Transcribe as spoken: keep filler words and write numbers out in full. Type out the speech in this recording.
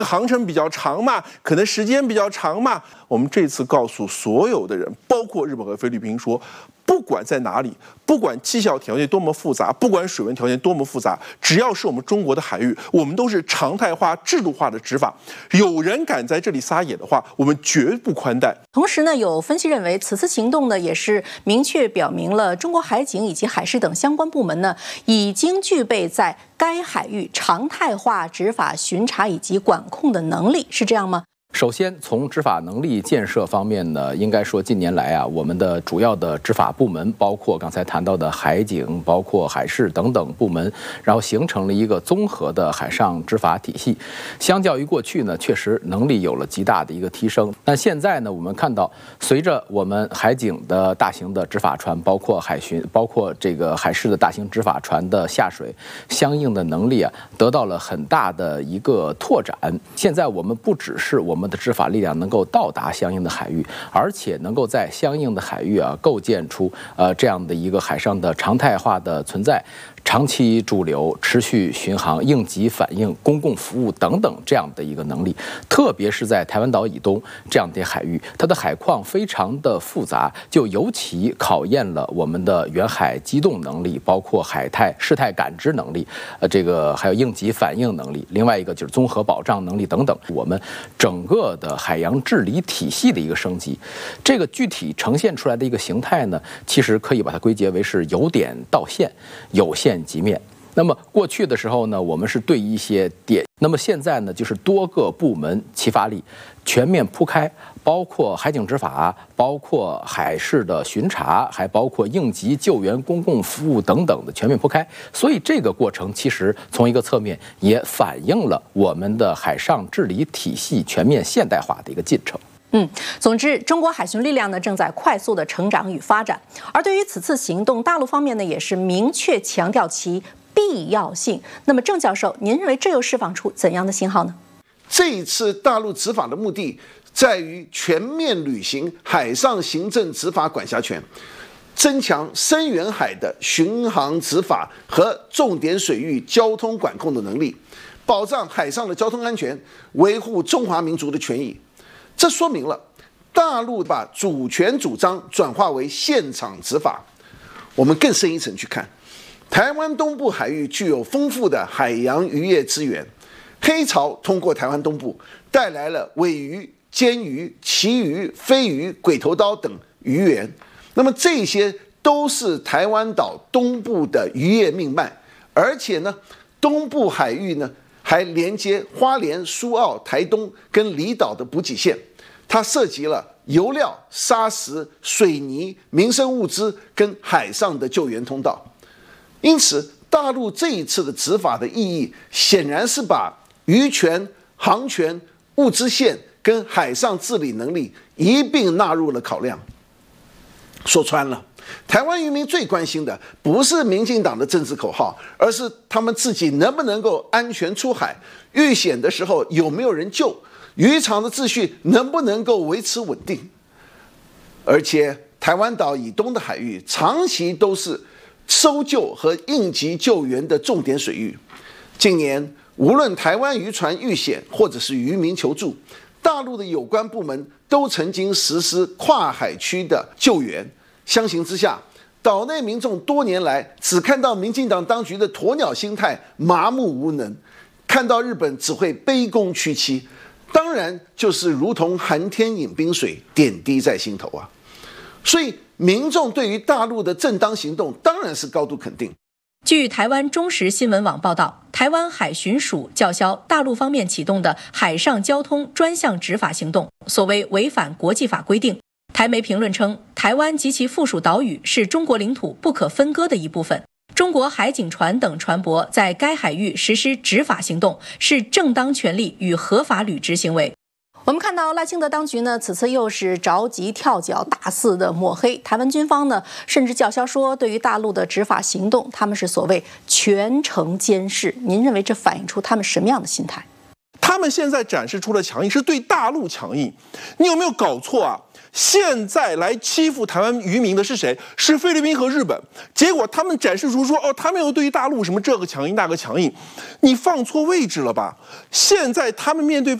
航程比较长嘛，可能时间比较长嘛。我们这次告诉所有的人，包括日本和菲律宾说，不管在哪里，不管气象条件多么复杂，不管水文条件多么复杂，只要是我们中国的海域，我们都是常态化、制度化的执法。有人敢在这里撒野的话，我们绝不宽待。 同时呢，有分析认为，此次行动呢也是明确表明了中国海警以及海事等相关部门呢已经具备在该海域常态化执法、巡查以及管控的能力，是这样吗？ 首先，从执法能力建设方面呢，应该说近年来啊，我们的主要的执法部门，包括刚才谈到的海警、包括海事等等部门，然后形成了一个综合的海上执法体系。相较于过去呢，确实能力有了极大的一个提升。但现在呢，我们看到，随着我们海警的大型的执法船，包括海巡、包括这个海事的大型执法船的下水，相应的能力啊，得到了很大的一个拓展。现在我们不只是我们我们的执法力量能够到达相应的海域，而且能够在相应的海域啊构建出呃这样的一个海上的常态化的存在。长期驻留、持续巡航、应急反应、公共服务等等这样的一个能力，特别是在台湾岛以东这样的海域，它的海况非常的复杂，就尤其考验了我们的远海机动能力，包括海态事态感知能力，呃，这个还有应急反应能力。另外一个就是综合保障能力等等，我们整个的海洋治理体系的一个升级。这个具体呈现出来的一个形态呢，其实可以把它归结为是由点到线，有线及面。那么过去的时候呢，我们是对一些点，那么现在呢，就是多个部门齐发力，全面铺开，包括海警执法，包括海事的巡查，还包括应急救援、公共服务等等的全面铺开。所以这个过程其实从一个侧面也反映了我们的海上治理体系全面现代化的一个进程。 嗯，总之，中国海巡力量呢正在快速的成长与发展，而对于此次行动，大陆方面呢也是明确强调其必要性。那么，郑教授，您认为这又释放出怎样的信号呢？ 这一次大陆执法的目的在于全面履行海上行政执法管辖权，增强深远海的巡航执法和重点水域交通管控的能力，保障海上的交通安全，维护中华民族的权益。这说明了大陆把主权主张转化为现场执法。我们更深一层去看，台湾东部海域具有丰富的海洋渔业资源，黑潮通过台湾东部带来了尾鱼、鲣鱼、旗鱼、飞鱼、鬼头刀等鱼源，那么这些都是台湾岛东部的渔业命脉，而且呢，东部海域呢还连接花莲、苏澳、台东跟离岛的补给线。它涉及了油料、砂石、水泥、民生物资跟海上的救援通道。因此，大陆这一次的执法的意义，显然是把渔权、航权、物资线跟海上治理能力一并纳入了考量。说穿了，台湾渔民最关心的不是民进党的政治口号，而是他们自己能不能够安全出海，遇险的时候有没有人救，渔场的秩序能不能够维持稳定。而且台湾岛以东的海域长期都是搜救和应急救援的重点水域。近年无论台湾渔船遇险或者是渔民求助，大陆的有关部门都曾经实施跨海区的救援。相形之下，岛内民众多年来只看到民进党当局的鸵鸟心态，麻木无能，看到日本只会卑躬屈膝，当然就是如同寒天饮冰水，点滴在心头啊。所以民众对于大陆的正当行动当然是高度肯定。 据台湾中时新闻网报道，台湾海巡署叫嚣大陆方面启动的海上交通专项执法行动，所谓违反国际法规定。台媒评论称，台湾及其附属岛屿是中国领土不可分割的一部分，中国海警船等船舶在该海域实施执法行动是正当权利与合法履职行为。我们看到赖清德当局呢，此次又是着急跳脚，大肆的抹黑台湾军方呢，甚至叫嚣说，对于大陆的执法行动，他们是所谓全程监视。您认为这反映出他们什么样的心态？ 他他们现在展示出的强硬是对大陆强硬，你有没有搞错啊？现在来欺负台湾渔民的是谁？是菲律宾和日本。结果他们展示出说，哦，他们又对于大陆什么这个强硬那个强硬，你放错位置了吧？现在他们面对